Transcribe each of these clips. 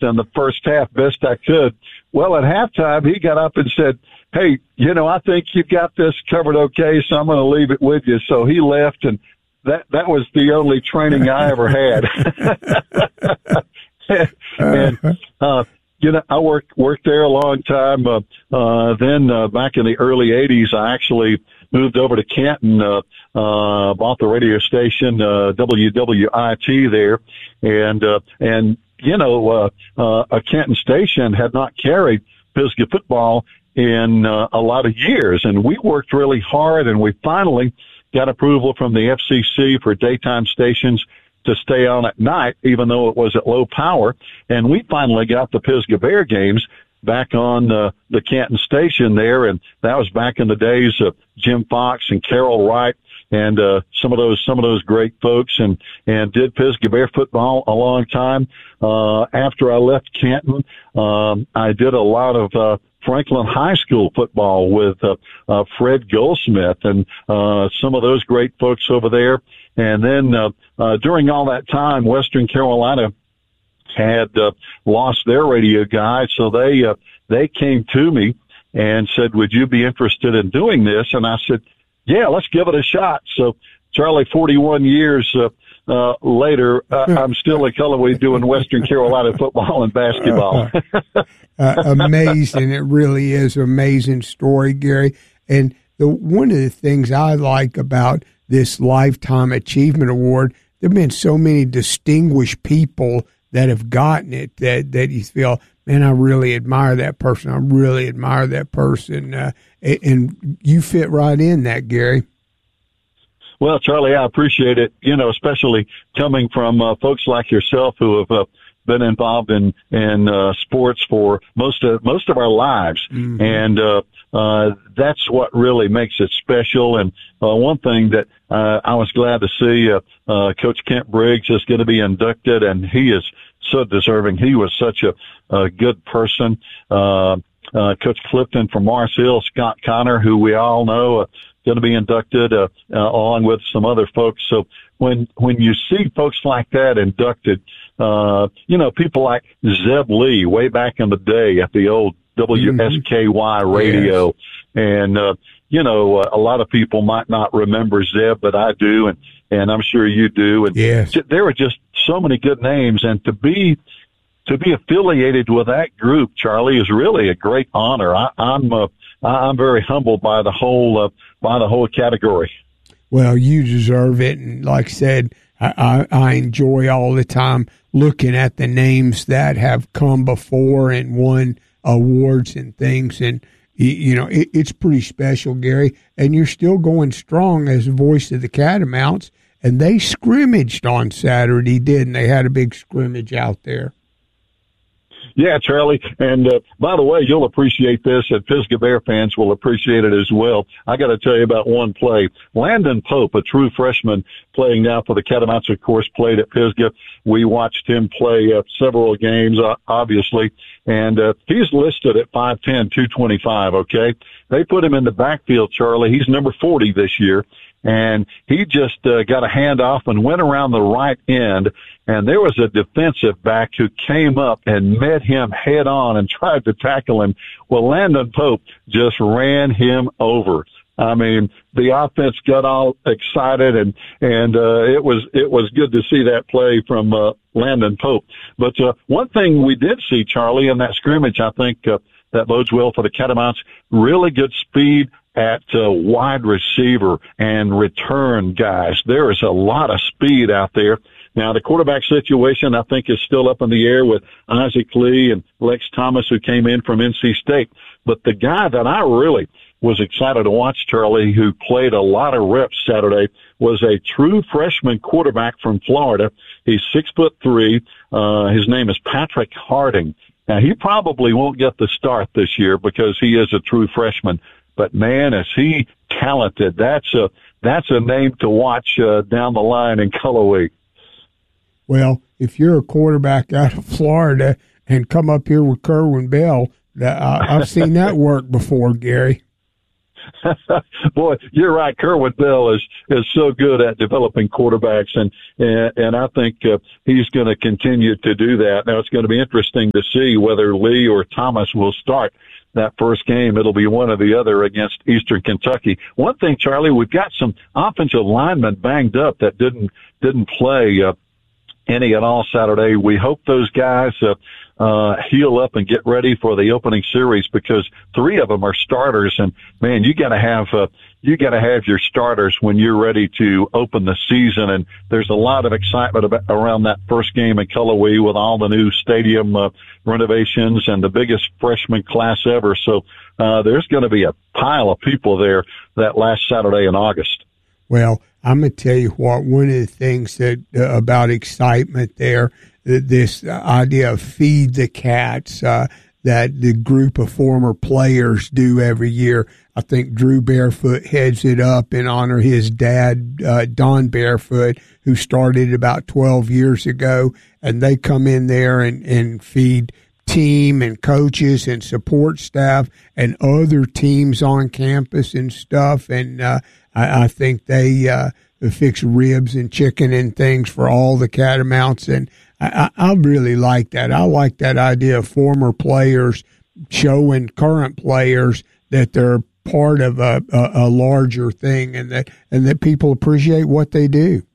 in the first half best I could. Well, at halftime, he got up and said, hey, I think you've got this covered okay, so I'm going to leave it with you. So he left, and that was the only training I ever had. And, I worked there a long time. Then back in the early 80s, I actually moved over to Canton, bought the radio station, WWIT there. And a Canton station had not carried Pisgah football in a lot of years. And we worked really hard, and we finally got approval from the FCC for daytime stations to stay on at night, even though it was at low power. And we finally got the Pisgah Bear games back on the Canton station there. And that was back in the days of Jim Fox and Carol Wright and some of those great folks, and did Pisgah Bear football a long time. After I left Canton, I did a lot of Franklin High School football with Fred Goldsmith and some of those great folks over there. And then during all that time, Western Carolina had lost their radio guy, so they came to me and said, would you be interested in doing this? And I said, yeah, let's give it a shot. So, Charlie, 41 years later, I'm still at Cullowhee doing Western Carolina football and basketball. Amazing. It really is an amazing story, Gary. And one of the things I like about this Lifetime Achievement Award, there have been so many distinguished people that have gotten it that you feel, man, I really admire that person. I really admire that person. And you fit right in that, Gary. Well, Charlie, I appreciate it, especially coming from folks like yourself who have been involved in sports for most of our lives. Mm-hmm. And that's what really makes it special. And one thing that I was glad to see, Coach Kent Briggs is going to be inducted, and he is so deserving. He was such a good person. Coach Clifton from Mars Hill, Scott Connor, who we all know, going to be inducted along with some other folks. So when you see folks like that inducted, people like Zeb Lee way back in the day at the old WSKY radio. Yes. And, a lot of people might not remember Zeb, but I do. And I'm sure you do. And yes. There were just so many good names, and to be affiliated with that group, Charlie, is really a great honor. I'm very humbled by the whole category. Well, you deserve it, and like I said, I enjoy all the time looking at the names that have come before and won awards and things, and it's pretty special, Gary. And you're still going strong as the voice of the Catamounts, and they scrimmaged on Saturday, didn't they? Had a big scrimmage out there. Yeah, Charlie. And by the way, you'll appreciate this, and Pisgah Bear fans will appreciate it as well. I got to tell you about one play. Landon Pope, a true freshman playing now for the Catamounts, of course, played at Pisgah. We watched him play several games, obviously, and he's listed at 5'10", 225, okay? They put him in the backfield, Charlie. He's number 40 this year. And he just got a handoff and went around the right end, and there was a defensive back who came up and met him head on and tried to tackle him. Well, Landon Pope just ran him over. I mean, the offense got all excited, and it was good to see that play from Landon Pope. But one thing we did see, Charlie, in that scrimmage, I think that bodes well for the Catamounts. Really good speed at wide receiver and return guys. There is a lot of speed out there. Now, the quarterback situation, I think, is still up in the air with Isaac Lee and Lex Thomas, who came in from NC State. But the guy that I really was excited to watch, Charlie, who played a lot of reps Saturday, was a true freshman quarterback from Florida. He's 6'3". His name is Patrick Harding. Now, he probably won't get the start this year because he is a true freshman. But man, is he talented. That's a name to watch down the line in Cullowhee. Well, if you're a quarterback out of Florida and come up here with Kerwin Bell, I've seen that work before, Gary. Boy, you're right. Kerwin Bell is so good at developing quarterbacks, and I think he's going to continue to do that. Now, it's going to be interesting to see whether Lee or Thomas will start that first game. It'll be one or the other against Eastern Kentucky. One thing, Charlie, we've got some offensive linemen banged up that didn't play any at all Saturday. We hope those guys heal up and get ready for the opening series, because 3 of them are starters, and man, you got to have your starters when you're ready to open the season. And there's a lot of excitement around that first game in Cullowhee with all the new stadium renovations and the biggest freshman class ever. So there's going to be a pile of people there that last Saturday in August. Well, I'm going to tell you what, one of the things that about excitement there, this idea of feed the cats that the group of former players do every year. I think Drew Barefoot heads it up in honor of his dad, Don Barefoot, who started about 12 years ago. And they come in there and feed team and coaches and support staff and other teams on campus and stuff. And I think they fix ribs and chicken and things for all the Catamounts. And I really like that. I like that idea of former players showing current players that they're part of a larger thing, and that people appreciate what they do.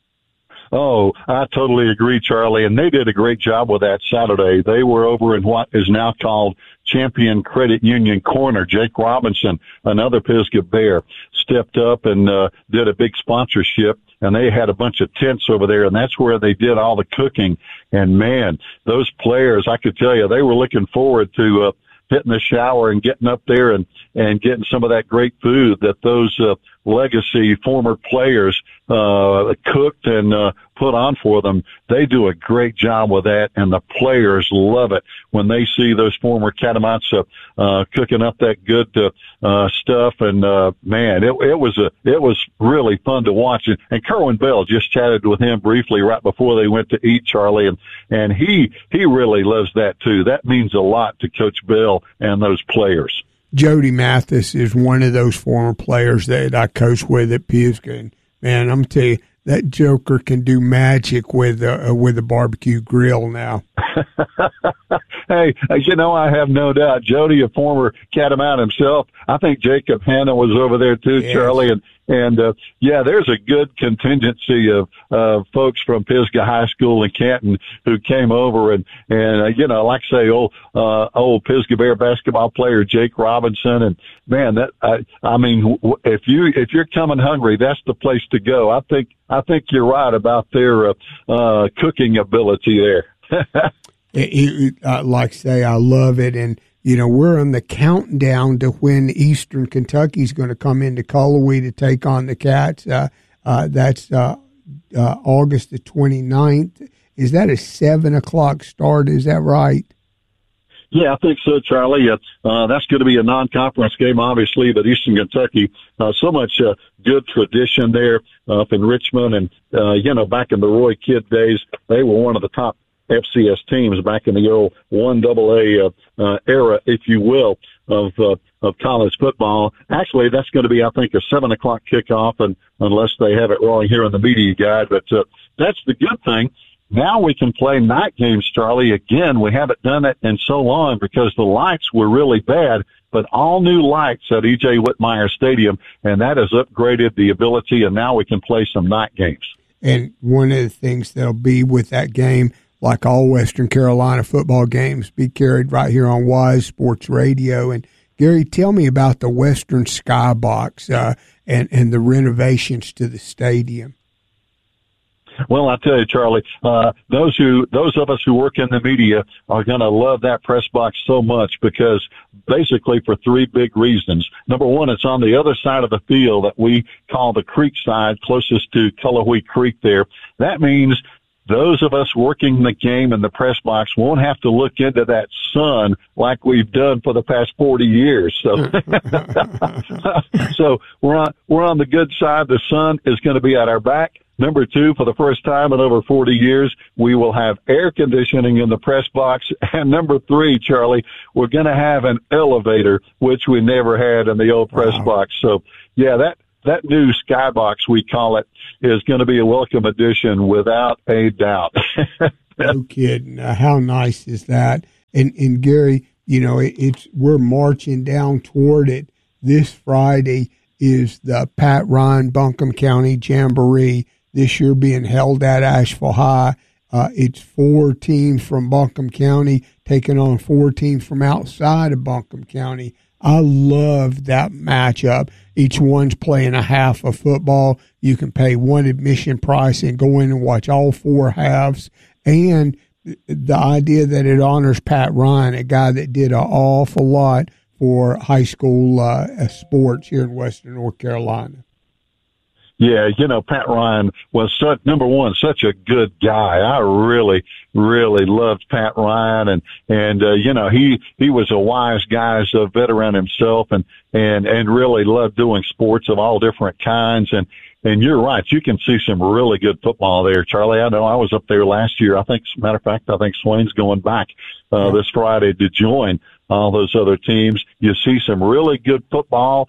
Oh, I totally agree, Charlie. And they did a great job with that Saturday. They were over in what is now called Champion Credit Union Corner. Jake Robinson, another Pisgah Bear, stepped up and did a big sponsorship. And they had a bunch of tents over there, and that's where they did all the cooking. And, man, those players, I could tell you, they were looking forward to hitting the shower and getting up there and getting some of that great food that those legacy former players cooked and put on for them. They do a great job with that, and the players love it when they see those former Catamounts cooking up that good stuff. And man, it was really fun to watch. And Kerwin Bell, just chatted with him briefly right before they went to eat, Charlie, and he really loves that too. That means a lot to Coach Bell and those players. Jody Mathis is one of those former players that I coached with at Pisgah. And man, I'm telling you, that joker can do magic with a barbecue grill now. Hey, I have no doubt. Jody, a former Catamount himself. I think Jacob Hanna was over there too, yes. Charlie. And there's a good contingency of folks from Pisgah High School in Canton who came over and like I say, old Pisgah Bear basketball player Jake Robinson. And man, if you're coming hungry, that's the place to go. I think you're right about their cooking ability there. Like I say, I love it. And, we're on the countdown to when Eastern Kentucky's going to come into Cullowhee to take on the Cats. That's August the 29th. Is that a 7:00 start? Is that right? Yeah, I think so, Charlie. That's going to be a non-conference game, obviously, but Eastern Kentucky, so much good tradition there up in Richmond. And, back in the Roy Kidd days, they were one of the top FCS teams back in the old 1AA era, if you will, of college football. Actually, that's going to be, I think, a 7:00 kickoff, and unless they have it wrong here in the media guide. But that's the good thing. Now we can play night games, Charlie. Again, we haven't done it in so long because the lights were really bad, but all new lights at E.J. Whitmire Stadium, and that has upgraded the ability, and now we can play some night games. And one of the things that'll be with that game, like all Western Carolina football games, be carried right here on Wise Sports Radio. And Gary, tell me about the Western Skybox and the renovations to the stadium. Well, I tell you, Charlie, those of us who work in the media are going to love that press box so much because basically for 3 big reasons. Number one, it's on the other side of the field that we call the creek side, closest to Cullowhee Creek there. That means those of us working the game in the press box won't have to look into that sun like we've done for the past 40 years. So, so we're on the good side. The sun is going to be at our back. Number two, for the first time in over 40 years, we will have air conditioning in the press box. And number three, Charlie, we're going to have an elevator, which we never had in the old press box. So, yeah, that new skybox, we call it, is going to be a welcome addition without a doubt. No kidding. How nice is that? And Gary, you know, we're marching down toward it. This Friday is the Pat Ryan Buncombe County Jamboree, this year being held at Asheville High. It's 4 teams from Buncombe County taking on 4 teams from outside of Buncombe County. I love that matchup. Each one's playing a half of football. You can pay one admission price and go in and watch all 4 halves. And the idea that it honors Pat Ryan, a guy that did an awful lot for high school sports here in Western North Carolina. Yeah, you know, Pat Ryan was such a good guy. I really, really loved Pat Ryan, and you know, he was a wise guy, as a veteran himself, and really loved doing sports of all different kinds. And you're right, you can see some really good football there, Charlie. I know I was up there last year. I think, as a matter of fact, Swain's going back this Friday to join all those other teams. You see some really good football.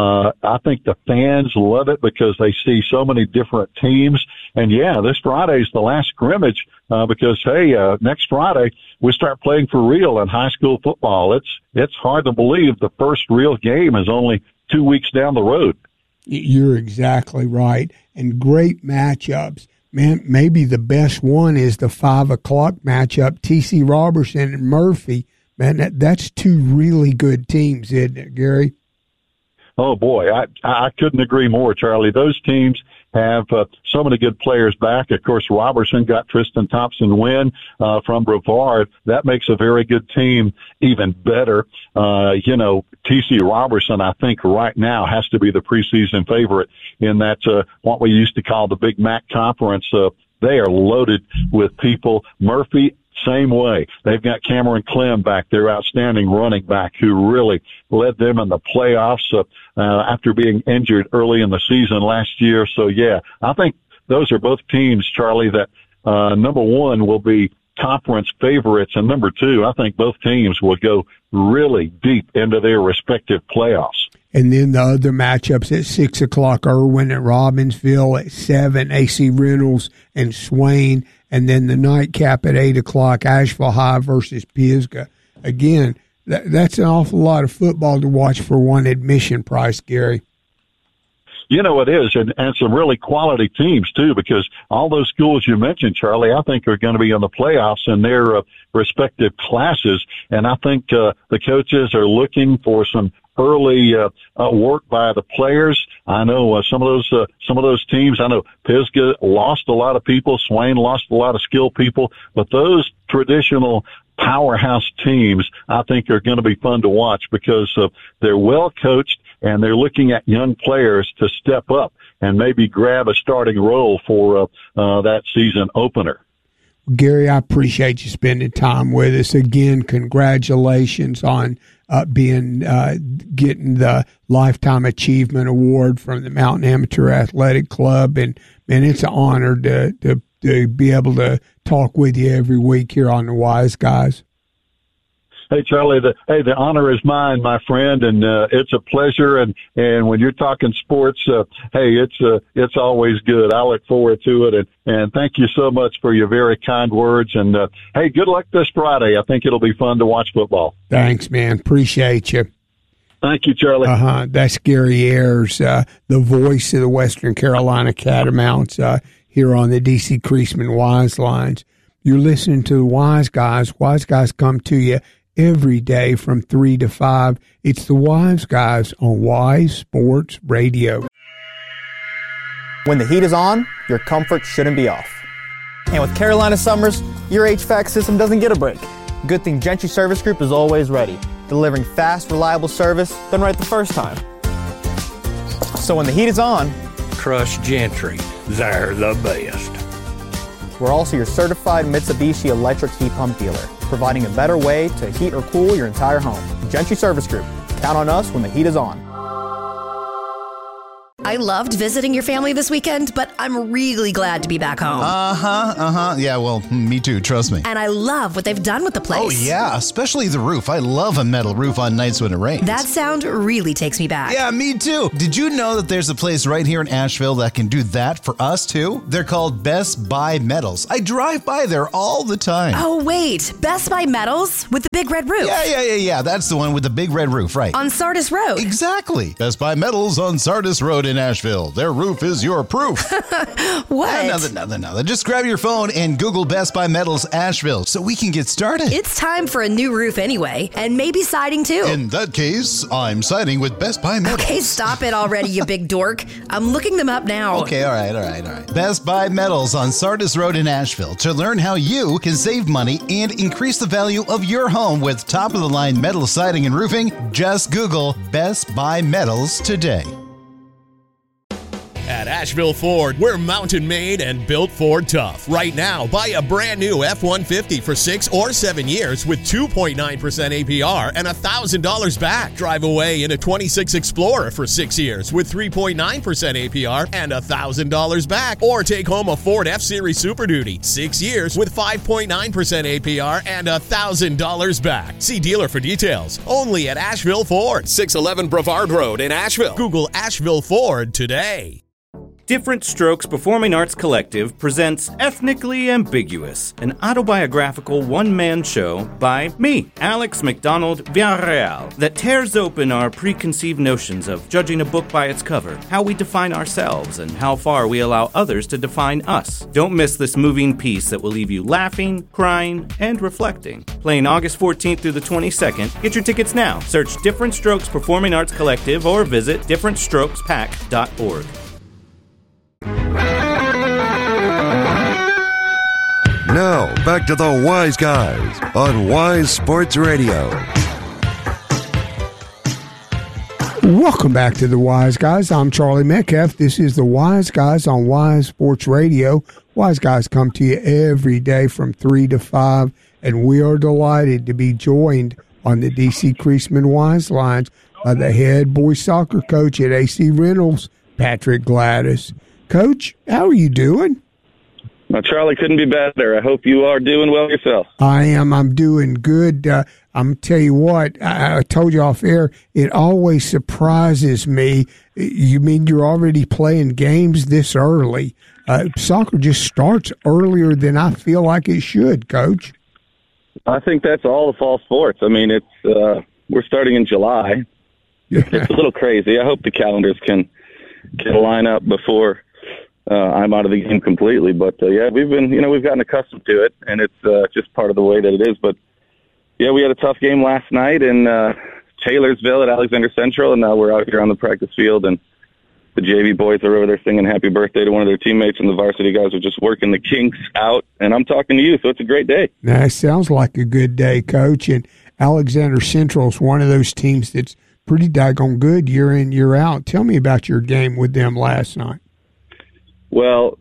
I think the fans love it because they see so many different teams. And yeah, this Friday's the last scrimmage, because hey, next Friday we start playing for real in high school football. It's hard to believe the first real game is only 2 weeks down the road. You're exactly right. And great matchups. Man, maybe the best one is the 5 o'clock matchup, T.C. Robertson and Murphy. Man, that's 2 really good teams, isn't it, Gary? Oh, boy, I couldn't agree more, Charlie. Those teams have so many good players back. Of course, Robertson got Tristan Thompson-Wynn from Brevard. That makes a very good team even better. You know, T.C. Robertson, I think right now has to be the preseason favorite in that what we used to call the Big Mac Conference. They are loaded with people. Murphy, same way. They've got Cameron Clem back there, outstanding running back, who really led them in the playoffs after being injured early in the season last year. So, yeah, I think those are both teams, Charlie, that number one will be conference favorites, and number two, I think both teams will go really deep into their respective playoffs. And then the other matchups at 6 o'clock, Irwin and Robbinsville, at 7, AC Reynolds and Swain, and then the nightcap at 8 o'clock, Asheville High versus Pisgah. Again, that's an awful lot of football to watch for one admission price, Gary. You know, it is, and some really quality teams, too, because all those schools you mentioned, Charlie, I think are going to be in the playoffs in their respective classes, and I think the coaches are looking for some early work by the players. I know some of those teams. I know Pisgah lost a lot of people. Swain lost a lot of skilled people. But those traditional powerhouse teams, I think, are going to be fun to watch because they're well coached and they're looking at young players to step up and maybe grab a starting role for that season opener. Gary, I appreciate you spending time with us. Again, congratulations on getting the Lifetime Achievement Award from the Mountain Amateur Athletic Club. And it's an honor to be able to talk with you every week here on the Wise Guys. Hey, Charlie, the honor is mine, my friend, and it's a pleasure. And when you're talking sports, hey, it's always good. I look forward to it, and thank you so much for your very kind words. And hey, good luck this Friday. I think it'll be fun to watch football. Thanks, man. Appreciate you. Thank you, Charlie. That's Gary Ayers, the voice of the Western Carolina Catamounts here on the DC Creasman Wise Lines. You're listening to the Wise Guys. Wise Guys come to you every day from 3 to 5. It's the Wise Guys on Wise Sports Radio. When the heat is on, your comfort shouldn't be off. And with Carolina summers, your HVAC system doesn't get a break. Good thing Gentry Service Group is always ready, delivering fast, reliable service done right the first time. So when the heat is on, trust Gentry. They're the best. We're also your certified Mitsubishi electric heat pump dealer, providing a better way to heat or cool your entire home. Gentry Service Group. Count on us when the heat is on. I loved visiting your family this weekend, but I'm really glad to be back home. Yeah, well, me too, trust me. And I love what they've done with the place. Oh, yeah, especially the roof. I love a metal roof on nights when it rains. That sound really takes me back. Yeah, me too. Did you know that there's a place right here in Asheville that can do that for us too? They're called Best Buy Metals. I drive by there all the time. Oh, wait. Best Buy Metals with the big red roof. Yeah. That's the one with the big red roof, right? On Sardis Road. Exactly. Best Buy Metals on Sardis Road in Asheville. Their roof is your proof. What? Nothing. Just grab your phone and Google Best Buy Metals Asheville so we can get started. It's time for a new roof anyway, and maybe siding too. In that case, I'm siding with Best Buy Metals. Okay, stop it already, you big dork. I'm looking them up now. Okay, all right. Best Buy Metals on Sardis Road in Asheville. To learn how you can save money and increase the value of your home with top-of-the-line metal siding and roofing, just Google Best Buy Metals today. At Asheville Ford, we're mountain made and built Ford tough. Right now, buy a brand new F-150 for 6 or 7 years with 2.9% APR and $1,000 back. Drive away in a 26 Explorer for 6 years with 3.9% APR and $1,000 back. Or take home a Ford F-Series Super Duty, 6 years with 5.9% APR and $1,000 back. See dealer for details. Only at Asheville Ford, 611 Brevard Road in Asheville. Google Asheville Ford today. Different Strokes Performing Arts Collective presents Ethnically Ambiguous, an autobiographical one-man show by me, Alex McDonald Villarreal, that tears open our preconceived notions of judging a book by its cover, how we define ourselves, and how far we allow others to define us. Don't miss this moving piece that will leave you laughing, crying, and reflecting. Playing August 14th through the 22nd. Get your tickets now. Search Different Strokes Performing Arts Collective or visit differentstrokespack.org. Now, back to the Wise Guys on Wise Sports Radio. Welcome back to the Wise Guys. I'm Charlie Metcalf. This is the Wise Guys on Wise Sports Radio. Wise Guys come to you every day from 3 to 5, and we are delighted to be joined on the DC Creasman Wise Lines by the head boys soccer coach at AC Reynolds, Patrick Gladys. Coach, how are you doing? Well, Charlie, couldn't be better. I hope you are doing well yourself. I am. I'm doing good. I'm tell you what, I told you off air, it always surprises me. You mean you're already playing games this early? Soccer just starts earlier than I feel like it should, Coach. I think that's all the fall sports. I mean, it's we're starting in July. Yeah. It's a little crazy. I hope the calendars can line up before I'm out of the game completely. But, yeah, we've gotten accustomed to it, and it's just part of the way that it is. But, yeah, we had a tough game last night in Taylorsville at Alexander Central, and now we're out here on the practice field, and the JV boys are over there singing happy birthday to one of their teammates, and the varsity guys are just working the kinks out, and I'm talking to you, so it's a great day. That sounds like a good day, Coach, and Alexander Central is one of those teams that's pretty daggone good year in, year out. Tell me about your game with them last night. Well,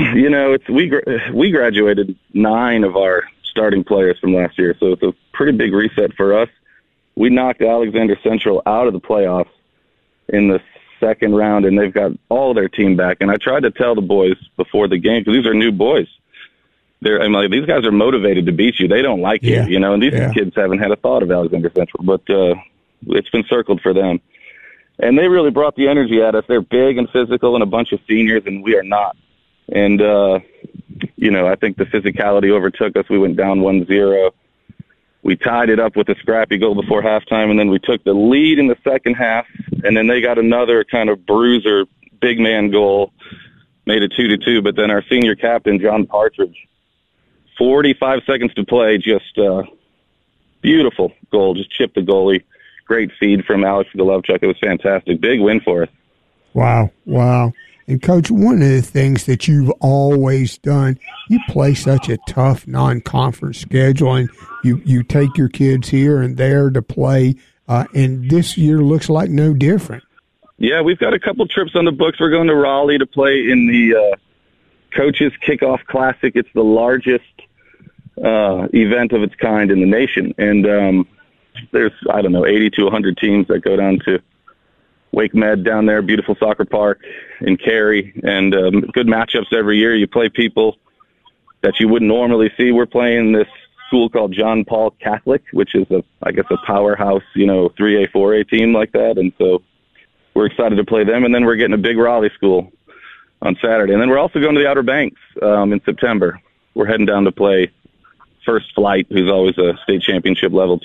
we graduated 9 of our starting players from last year, so it's a pretty big reset for us. We knocked Alexander Central out of the playoffs in the second round, and they've got all their team back. And I tried to tell the boys before the game, because these are new boys. These guys are motivated to beat you. They don't like you, and these kids haven't had a thought of Alexander Central, but it's been circled for them. And they really brought the energy at us. They're big and physical and a bunch of seniors, and we are not. And, I think the physicality overtook us. We went down 1-0. We tied it up with a scrappy goal before halftime, and then we took the lead in the second half, and then they got another kind of bruiser, big man goal, made it 2-2. But then our senior captain, John Partridge, 45 seconds to play, just beautiful goal, just chipped the goalie. Great feed from Alex Golovchuk. It was fantastic. Big win for us. Wow. And, Coach, one of the things that you've always done, you play such a tough non-conference schedule, and you take your kids here and there to play, and this year looks like no different. Yeah, we've got a couple trips on the books. We're going to Raleigh to play in the Coaches Kickoff Classic. It's the largest event of its kind in the nation, and there's, 80 to 100 teams that go down to Wake Med down there, beautiful soccer park in Cary, and good matchups every year. You play people that you wouldn't normally see. We're playing this school called John Paul Catholic, which is a powerhouse, 3A, 4A team like that. And so we're excited to play them. And then we're getting a big Raleigh school on Saturday. And then we're also going to the Outer Banks in September. We're heading down to play First Flight, who's always a state championship level